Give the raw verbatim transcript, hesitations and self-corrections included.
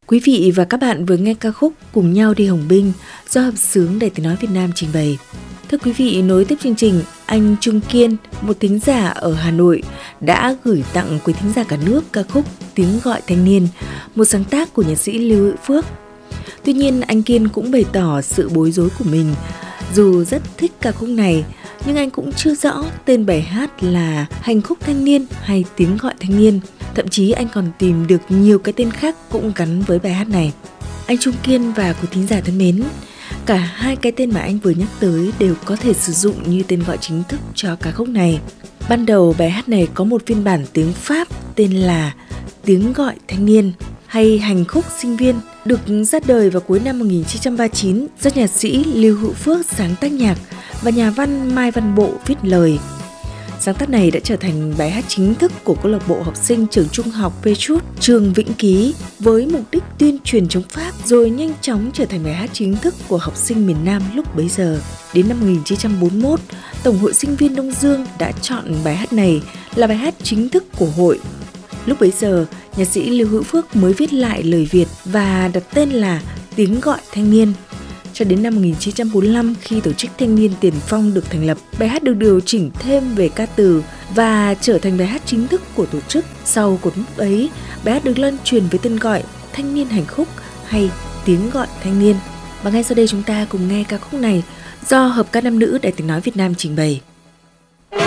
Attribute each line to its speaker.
Speaker 1: Quý vị và các bạn vừa nghe ca khúc Cùng nhau đi Hồng Binh do hợp xướng Đài Tiếng nói Việt Nam trình bày. Thưa quý vị, nối tiếp chương trình, anh Trung Kiên, một thính giả ở Hà Nội, đã gửi tặng quý thính giả cả nước ca khúc Tiếng gọi thanh niên, một sáng tác của nhạc sĩ Lưu Hữu Phước. Tuy nhiên, anh Kiên cũng bày tỏ sự bối rối của mình. Dù rất thích ca khúc này, nhưng anh cũng chưa rõ tên bài hát là Hành khúc thanh niên hay Tiếng gọi thanh niên. Thậm chí anh còn tìm được nhiều cái tên khác cũng gắn với bài hát này. Anh Trung Kiên và quý thính giả thân mến, cả hai cái tên mà anh vừa nhắc tới đều có thể sử dụng như tên gọi chính thức cho ca khúc này. Ban đầu bài hát này có một phiên bản tiếng Pháp tên là Tiếng gọi thanh niên hay Hành khúc sinh viên, được ra đời vào cuối năm một nghìn chín trăm ba mươi chín do nhạc sĩ Lưu Hữu Phước sáng tác nhạc và nhà văn Mai Văn Bộ viết lời. Sáng tác này đã trở thành bài hát chính thức của câu lạc bộ học sinh trường trung học Petrus trường Vĩnh Ký với mục đích tuyên truyền chống Pháp, rồi nhanh chóng trở thành bài hát chính thức của học sinh miền Nam lúc bấy giờ. Đến năm một nghìn chín trăm bốn mươi mốt, Tổng hội Sinh viên Đông Dương đã chọn bài hát này là bài hát chính thức của hội. Lúc bấy giờ, nhạc sĩ Lưu Hữu Phước mới viết lại lời Việt và đặt tên là Tiếng gọi thanh niên. Cho đến năm một nghìn chín trăm bốn mươi lăm, khi tổ chức Thanh niên Tiền Phong được thành lập, bài hát được điều chỉnh thêm về ca từ và trở thành bài hát chính thức của tổ chức. Sau cột mốc ấy, bài hát được lan truyền với tên gọi Thanh niên hành khúc hay Tiếng gọi thanh niên. Và ngay sau đây chúng ta cùng nghe ca khúc này do Hợp ca nam nữ Đài Tiếng nói Việt Nam trình bày.